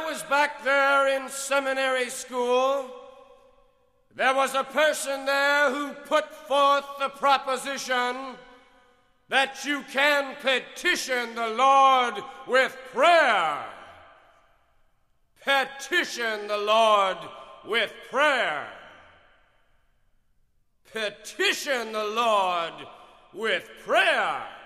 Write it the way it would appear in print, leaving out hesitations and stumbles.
was back there in seminary school, there was a person there who put forth the proposition that you can petition the Lord with prayer. Petition the Lord with prayer. Petition the Lord with prayer.